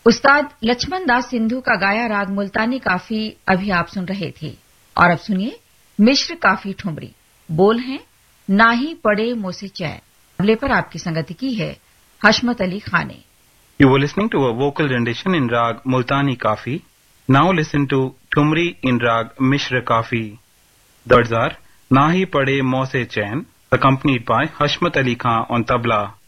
उस्ताद लक्ष्मण दास सिंधु का गाया राग मुल्तानी काफी अभी आप सुन रहे थे। और अब सुनिए मिश्र काफी ठुमरी। बोल हैं ना ही पड़े मोसे चैन। तबले पर आपकी संगति की है हशमत अली खान ने। You were listening to a vocal rendition in Rag Multani Kafi. Now listen to Thumri in Rag Mishra Kafi. The words are Nahi Pade Mo Se Chain, accompanied by Hashmat Ali Khan on tabla.